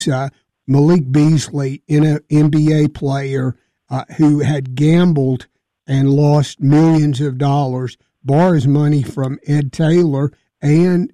is Malik Beasley, in an NBA player who had gambled and lost millions of dollars, borrows money from Ed Taylor and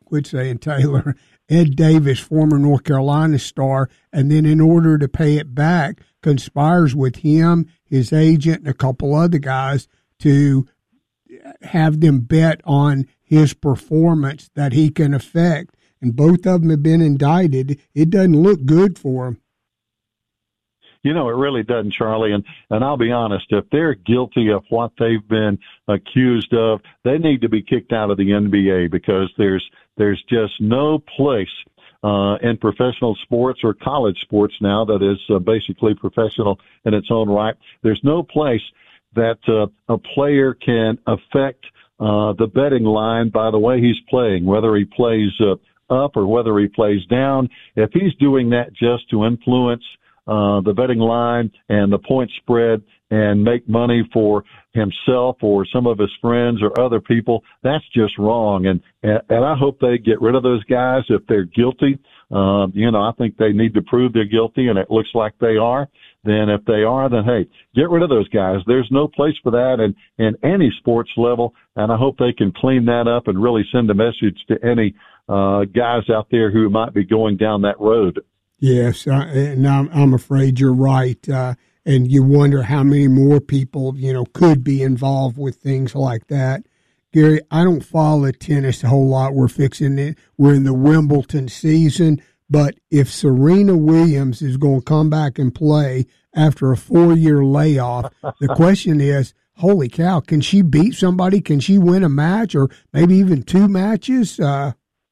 Ed Davis, former North Carolina star, and then in order to pay it back, conspires with him, his agent, and a couple other guys to have them bet on his performance that he can affect. And both of them have been indicted. It doesn't look good for them. You know, it really doesn't, Charlie. And I'll be honest, if they're guilty of what they've been accused of, they need to be kicked out of the NBA, because there's just no place in professional sports or college sports now that is basically professional in its own right. There's no place that a player can affect the betting line by the way he's playing, whether he plays up or whether he plays down. If he's doing that just to influence the betting line and the point spread and make money for himself or some of his friends or other people, that's just wrong. And I hope they get rid of those guys if they're guilty. I think they need to prove they're guilty, and it looks like they are. Then if they are, then hey, get rid of those guys. There's no place for that in any sports level, and I hope they can clean that up and really send a message to any guys out there who might be going down that road. Yes, and I'm afraid you're right. And you wonder how many more people, could be involved with things like that. Gary, I don't follow tennis a whole lot. We're in the Wimbledon season. But if Serena Williams is going to come back and play after a 4-year layoff, the question is, holy cow, can she beat somebody? Can she win a match or maybe even 2 matches? I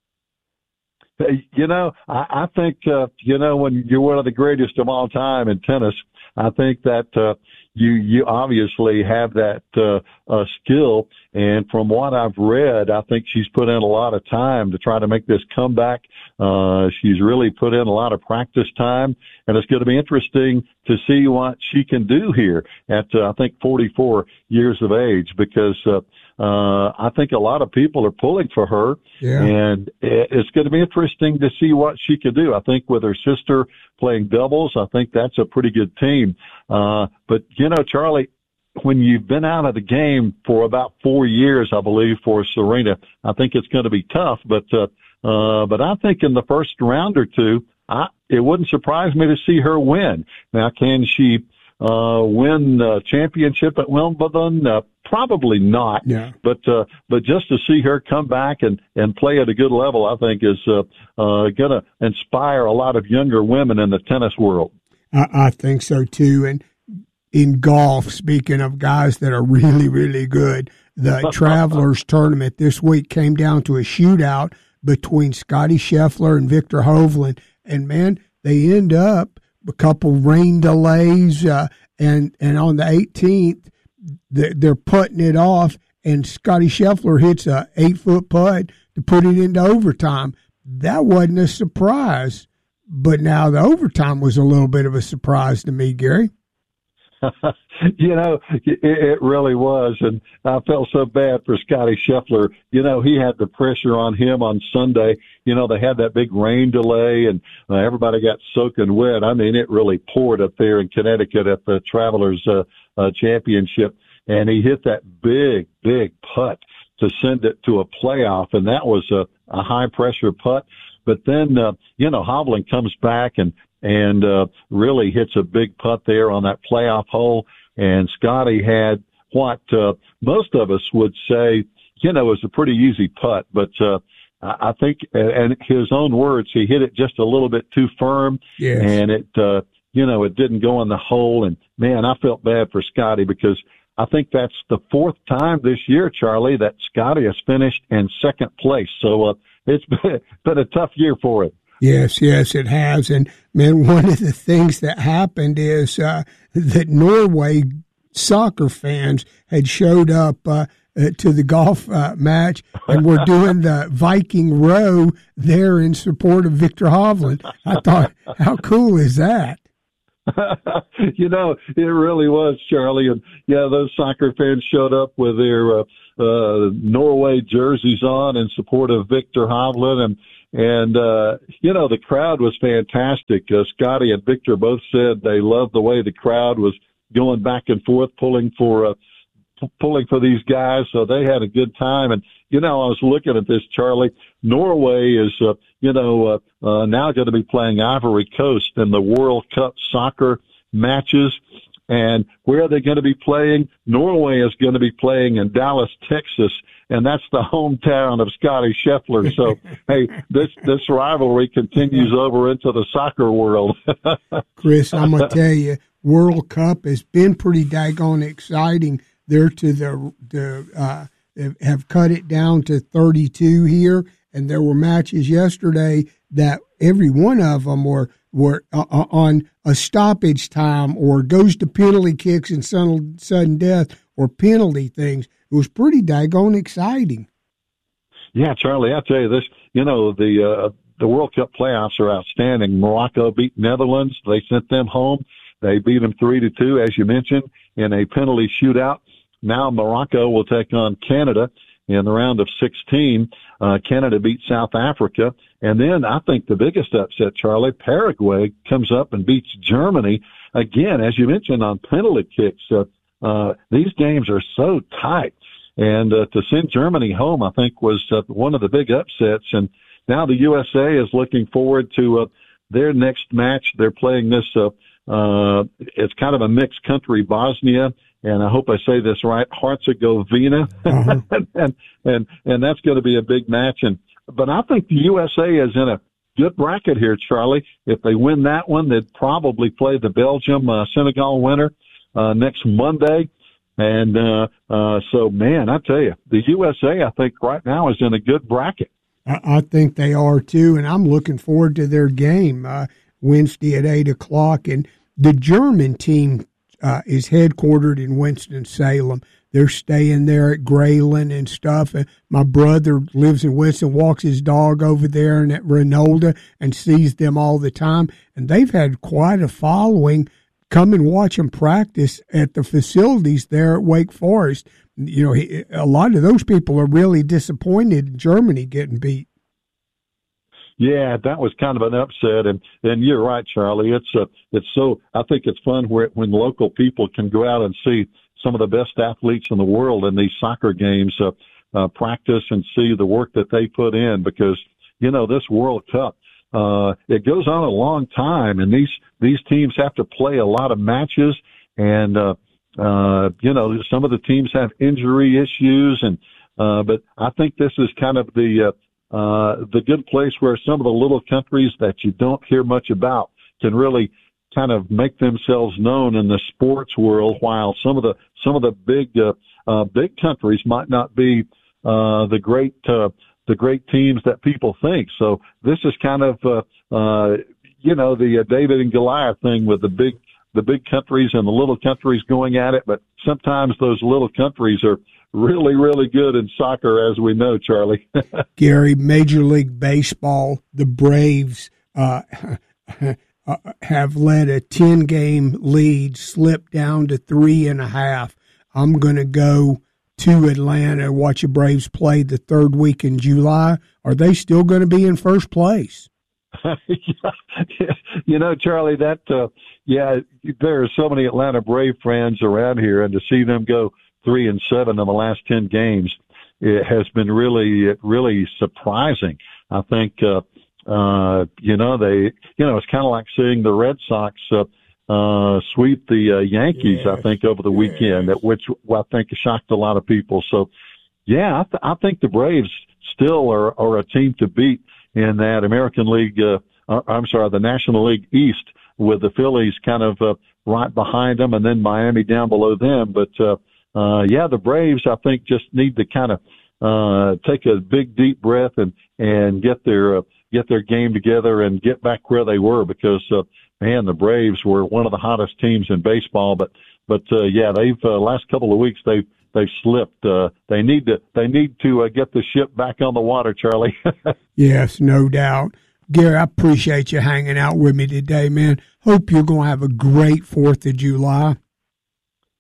think, when you're one of the greatest of all time in tennis, I think that you obviously have that skill. And from what I've read, I think she's put in a lot of time to try to make this comeback. She's really put in a lot of practice time, and it's going to be interesting to see what she can do here at, I think, 44 years of age, because I think a lot of people are pulling for her, and it's going to be interesting to see what she can do. I think with her sister playing doubles, I think that's a pretty good team. But, Charlie, when you've been out of the game for about 4 years, I believe, for Serena, I think it's going to be tough. But I think in the first round or two, it wouldn't surprise me to see her win. Now, can she win the championship at Wimbledon? Probably not. Yeah. But just to see her come back and play at a good level, I think is going to inspire a lot of younger women in the tennis world. I think so too. And in golf, speaking of guys that are really, really good, the Travelers tournament this week came down to a shootout between Scotty Scheffler and Victor Hovland. And, man, they end up a couple rain delays, and on the 18th, they're putting it off, and Scotty Scheffler hits a 8-foot putt to put it into overtime. That wasn't a surprise, but now the overtime was a little bit of a surprise to me, Gary. It really was, and I felt so bad for Scotty Scheffler. He had the pressure on him on Sunday. They had that big rain delay, and everybody got soaking wet. I mean, it really poured up there in Connecticut at the Travelers Championship, and he hit that big, big putt to send it to a playoff, and that was a high-pressure putt. But then, Hovland comes back and really hits a big putt there on that playoff hole. And Scotty had what most of us would say, is a pretty easy putt. But I think, and his own words, he hit it just a little bit too firm. Yes. And it didn't go in the hole. And, man, I felt bad for Scotty, because I think that's the 4th time this year, Charlie, that Scotty has finished in second place. So it's been a tough year for him. Yes, it has. And, man, one of the things that happened is that Norway soccer fans had showed up to the golf match and were doing the Viking row there in support of Victor Hovland. I thought, how cool is that? It really was, Charlie. And, those soccer fans showed up with their Norway jerseys on in support of Victor Hovland. And, the crowd was fantastic. Scotty and Victor both said they loved the way the crowd was going back and forth, pulling for these guys. So they had a good time. And, I was looking at this, Charlie. Norway is, now going to be playing Ivory Coast in the World Cup soccer matches. And where are they going to be playing? Norway is going to be playing in Dallas, Texas, and that's the hometown of Scotty Scheffler. So, hey, this rivalry continues over into the soccer world. Chris, I'm going to tell you, World Cup has been pretty daggone exciting. They're have cut it down to 32 here, and there were matches yesterday that every one of them were on a stoppage time or goes to penalty kicks and sudden death or penalty things. It was pretty daggone exciting. Yeah, Charlie, I'll tell you this. The World Cup playoffs are outstanding. Morocco beat Netherlands. They sent them home. They beat them 3-2, as you mentioned, in a penalty shootout. Now Morocco will take on Canada in the round of 16. Canada beat South Africa. And then I think the biggest upset, Charlie, Paraguay comes up and beats Germany. Again, as you mentioned, on penalty kicks. These games are so tight. And to send Germany home, I think, was one of the big upsets. And now the USA is looking forward to their next match. They're playing this, it's kind of a mixed country, Bosnia, and I hope I say this right, Herzegovina. and that's going to be a big match. But I think the USA is in a good bracket here, Charlie. If they win that one, they'd probably play the Belgium Senegal winner next Monday. And so, man, I tell you, the USA, I think right now is in a good bracket. I think they are too, and I'm looking forward to their game Wednesday at 8:00. And the German team is headquartered in Winston-Salem. They're staying there at Grayland and stuff. And my brother lives in Winston, walks his dog over there and at Renolda and sees them all the time. And they've had quite a following. Come and watch them practice at the facilities there at Wake Forest. A lot of those people are really disappointed in Germany getting beat. Yeah, that was kind of an upset, and you're right, Charlie. It's so, I think it's fun when local people can go out and see some of the best athletes in the world in these soccer games, practice and see the work that they put in, because this World Cup, it goes on a long time, and these teams have to play a lot of matches, and some of the teams have injury issues, and but I think this is kind of the good place where some of the little countries that you don't hear much about can really kind of make themselves known in the sports world, while some of the big countries might not be the great teams that people think. So this is kind of the David and Goliath thing, with the big countries and the little countries going at it. But sometimes those little countries are really, really good in soccer, as we know, Charlie. Gary, Major League Baseball, the Braves have let a 10-game lead slip down to 3.5. I'm going to go to Atlanta and watch the Braves play the third week in July. Are they still going to be in first place? Charlie, there are so many Atlanta Brave fans around here, and to see them go 3-7 in the last 10 games, it has been really, really surprising. I think, it's kind of like seeing the Red Sox sweep the Yankees. Yes. I think over the weekend, which I think shocked a lot of people. So, yeah, I think the Braves still are a team to beat in that American League. The National League East, with the Phillies kind of right behind them, and then Miami down below them. But the Braves, I think, just need to kind of take a big, deep breath and get their game together and get back where they were, because the Braves were one of the hottest teams in baseball. But they've last couple of weeks they've slipped. They need to get the ship back on the water, Charlie. Yes, no doubt. Gary, I appreciate you hanging out with me today, man. Hope you're going to have a great 4th of July.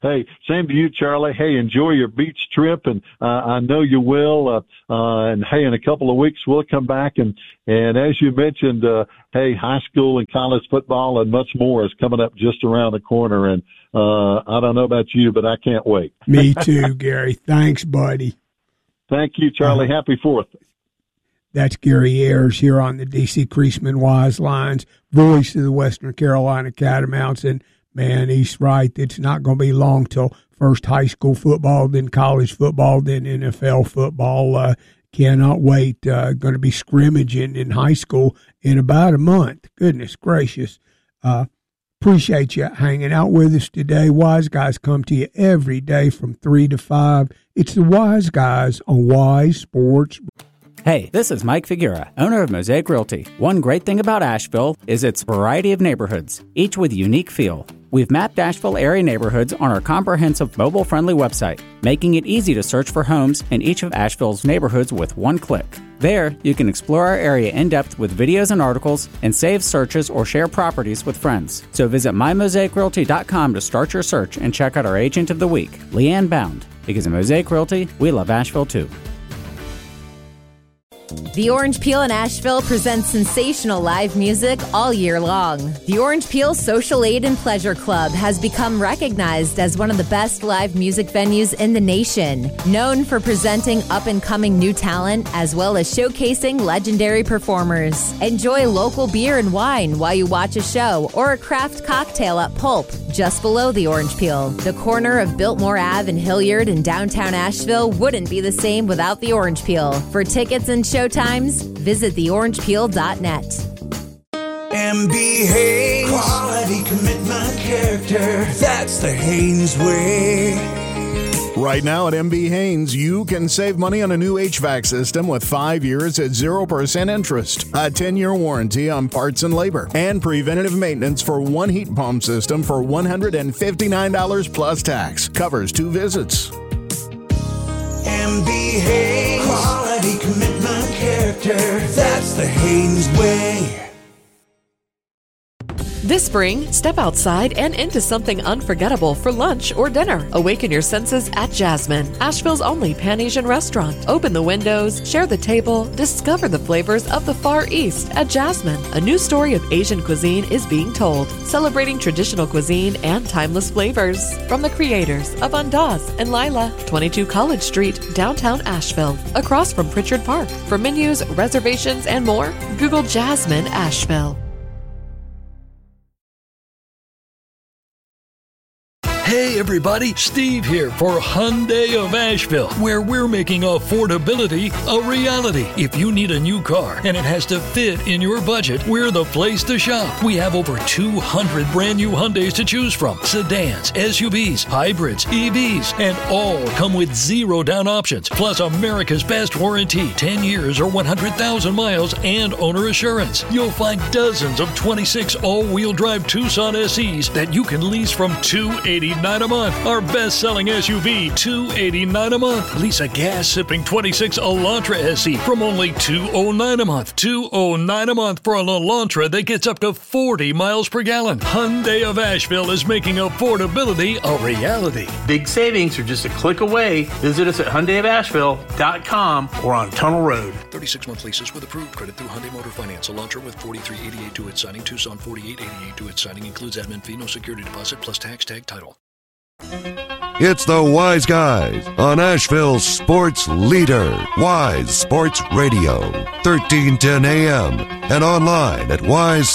Hey, same to you, Charlie. Hey, enjoy your beach trip, and I know you will. And hey, in a couple of weeks we'll come back, and as you mentioned, hey, high school and college football and much more is coming up just around the corner. And I don't know about you, but I can't wait. Me too, Gary. Thanks, buddy. Thank you, Charlie. Happy 4th. That's Gary Ayers here on the D.C. Creasman Wise Lines, voice of the Western Carolina Catamounts. And, man, he's right. It's not going to be long till first high school football, then college football, then NFL football. Cannot wait. Going to be scrimmaging in high school in about a month. Goodness gracious. Appreciate you hanging out with us today. Wise Guys come to you every day from 3 to 5. It's the Wise Guys on Wise Sports. Hey, this is Mike Figuera, owner of Mosaic Realty. One great thing about Asheville is its variety of neighborhoods, each with a unique feel. We've mapped Asheville area neighborhoods on our comprehensive mobile-friendly website, making it easy to search for homes in each of Asheville's neighborhoods with one click. There, you can explore our area in depth with videos and articles and save searches or share properties with friends. So visit mymosaicrealty.com to start your search and check out our agent of the week, Leanne Bound, because at Mosaic Realty, we love Asheville too. The Orange Peel in Asheville presents sensational live music all year long. The Orange Peel Social Aid and Pleasure Club has become recognized as one of the best live music venues in the nation, known for presenting up-and-coming new talent as well as showcasing legendary performers. Enjoy local beer and wine while you watch a show or a craft cocktail at Pulp, just below the Orange Peel. The corner of Biltmore Ave and Hilliard in downtown Asheville wouldn't be the same without the Orange Peel. For tickets and showtimes, visit theorangepeel.net. MB Haynes, quality, commitment, character. That's the Haynes way. Right now at MB Haynes, you can save money on a new HVAC system with 5 years at 0% interest, a 10-year warranty on parts and labor, and preventative maintenance for one heat pump system for $159 plus tax. Covers 2 visits. MB Haynes, quality, commitment, character. That's the Haynes way. This spring, step outside and into something unforgettable for lunch or dinner. Awaken your senses at Jasmine, Asheville's only Pan-Asian restaurant. Open the windows, share the table, discover the flavors of the Far East at Jasmine. A new story of Asian cuisine is being told, celebrating traditional cuisine and timeless flavors. From the creators of Andaz and Lila, 22 College Street, downtown Asheville, across from Pritchard Park. For menus, reservations, and more, Google Jasmine Asheville. Hey everybody, Steve here for Hyundai of Asheville, where we're making affordability a reality. If you need a new car and it has to fit in your budget, we're the place to shop. We have over 200 brand new Hyundais to choose from. Sedans, SUVs, hybrids, EVs, and all come with 0 down options, plus America's best warranty, 10 years or 100,000 miles, and owner assurance. You'll find dozens of 26 all-wheel drive Tucson SEs that you can lease from $289 a month. Our best-selling SUV, $289 a month. Lease a gas-sipping 26 Elantra SE from only $209 a month. $209 a month for an Elantra that gets up to 40 miles per gallon. Hyundai of Asheville is making affordability a reality. Big savings are just a click away. Visit us at HyundaiofAsheville.com or on Tunnel Road. 36-month leases with approved credit through Hyundai Motor Finance. Elantra with $43.88 due at signing. Tucson $48.88 due at signing. Includes admin fee, no security deposit, plus tax tag title. It's the Wise Guys on Asheville's sports leader, Wise Sports Radio, 1310 AM, and online at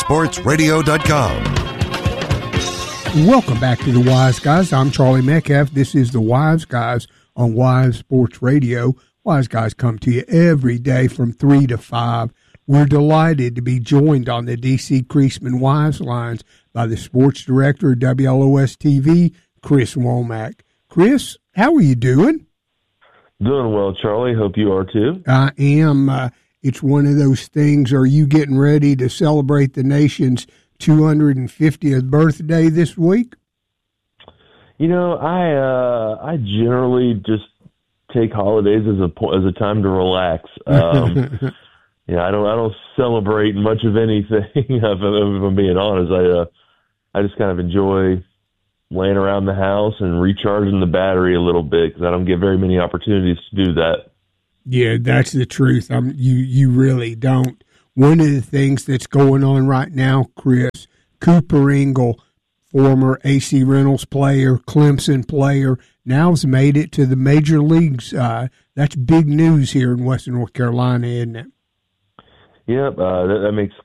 wisesportsradio.com. Welcome back to the Wise Guys. I'm Charlie Metcalf. This is the Wise Guys on Wise Sports Radio. Wise Guys come to you every day from 3 to 5. We're delighted to be joined on the D.C. Creasman Wise Lines by the sports director of WLOS-TV, Chris Womack. Chris, how are you doing? Doing well, Charlie. Hope you are too. I am. It's one of those things. Are you getting ready to celebrate the nation's 250th birthday this week? You know, I generally just take holidays as a time to relax. Yeah, I don't celebrate much of anything. If I'm being honest, I just kind of enjoy laying around the house and recharging the battery a little bit because I don't get very many opportunities to do that. Yeah, that's the truth. You really don't. One of the things that's going on right now, Chris, Cooper Ingle, former AC Reynolds player, Clemson player, now has made it to the major leagues. That's big news here in Western North Carolina, isn't it? Yep, that makes